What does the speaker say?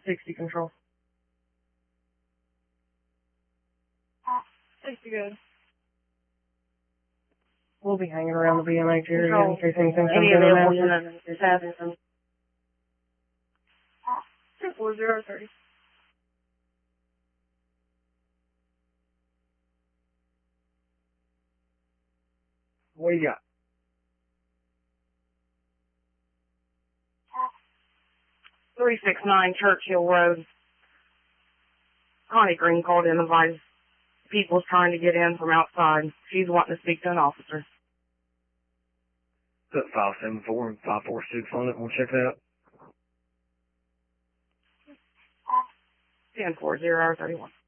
60 control. 60 good. We'll be hanging around the BMH area in case anything comes Any in and available out. units this afternoon? 24030. What do you got? 369 Churchill Road. Connie Green called in, advised people's trying to get in from outside. She's wanting to speak to an officer. Put 574 and 546 on it. We'll check that out. 104031.